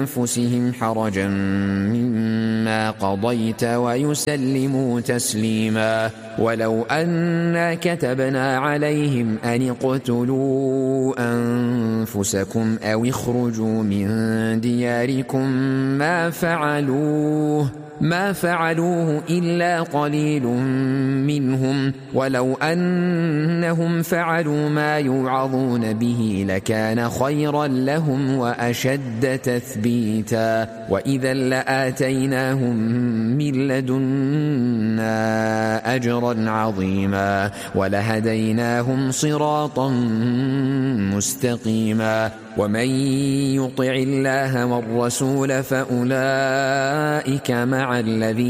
أنفسهم حرجا مما قضيت ويسلموا تسليما. ولو أنا كتبنا عليهم أن اقتلوا أنفسكم أو اخرجوا من دياركم ما فعلوه إلا قليل منهم، ولو أنهم فعلوا ما يوعظون به لكان خيرا لهم وأشد تثبيتا. وإذا لآتيناهم من لدنا أجرا عظيما ولهديناهم صراطا مستقيما. ومن يطع الله والرسول فأولئك مع الذين